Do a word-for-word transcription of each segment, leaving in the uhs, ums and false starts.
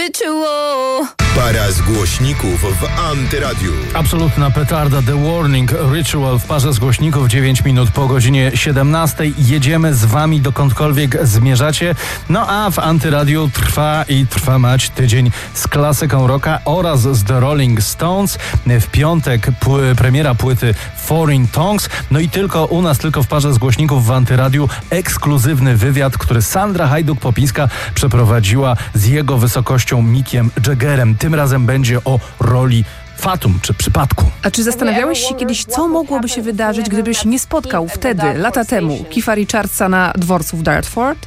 Ritual. Para z głośników w Antyradiu. Absolutna petarda. The Warning Ritual w parze z głośników. dziewięć minut po godzinie siedemnastej. Jedziemy z wami dokądkolwiek zmierzacie. No a w Antyradiu trwa i trwa mać tydzień z klasyką rocka oraz z The Rolling Stones. W piątek pły, premiera płyty Foreign Tongues. No i tylko u nas, tylko w parze z głośników w Antyradiu ekskluzywny wywiad, który Sandra Hajduk-Popińska przeprowadziła z jego wysokością Mickiem Jaggerem. Tym razem będzie o roli fatum, czy przypadku. A czy zastanawiałeś się kiedyś, co mogłoby się wydarzyć, gdybyś nie spotkał wtedy, lata temu, Keitha Richardsa na dworcu w Dartford?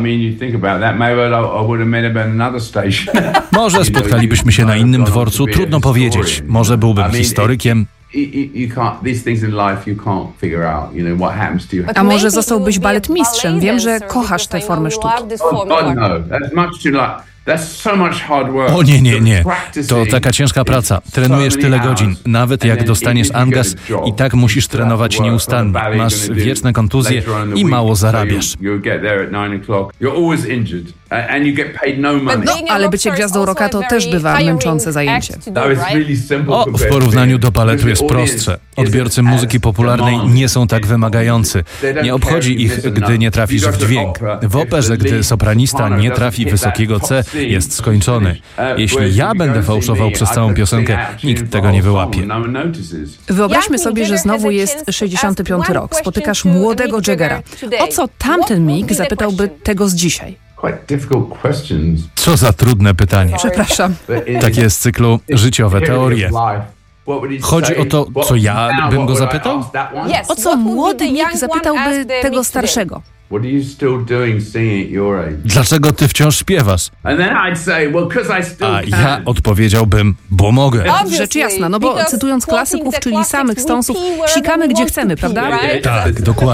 Może spotkalibyśmy się na innym dworcu, trudno powiedzieć. Może byłbym historykiem. A może zostałbyś baletmistrzem? Wiem, że kochasz tę formę sztuki. O nie, nie, nie. To taka ciężka praca. Trenujesz tyle godzin. Nawet jak dostaniesz angaz, i tak musisz trenować nieustannie. Masz wieczne kontuzje i mało zarabiasz. No, ale bycie gwiazdą rocka to też bywa męczące zajęcie. O, w porównaniu do baletu jest prostsze. Odbiorcy muzyki popularnej nie są tak wymagający. Nie obchodzi ich, gdy nie trafisz w dźwięk. W operze, gdy sopranista nie trafi wysokiego C, jest skończony. Jeśli ja będę fałszował przez całą piosenkę, nikt tego nie wyłapie. Wyobraźmy sobie, że znowu jest sześćdziesiąty piąty rok. Spotykasz młodego Jaggera. O co tamten Mick zapytałby tego z dzisiaj? Co za trudne pytanie. Przepraszam. Takie z cyklu życiowe teorie. Chodzi o to, co ja bym go zapytał? O co młody Mick zapytałby tego starszego? Dlaczego ty wciąż śpiewasz? A ja odpowiedziałbym, bo mogę. Rzecz jasna, no bo cytując klasyków, czyli samych Stonesów, sikamy gdzie chcemy, prawda? Tak, dokładnie.